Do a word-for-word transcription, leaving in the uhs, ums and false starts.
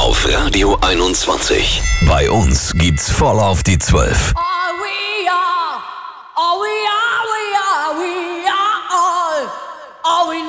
auf Radio einundzwanzig. Bei uns gibt's voll auf die zwölf. Are we are, are we are.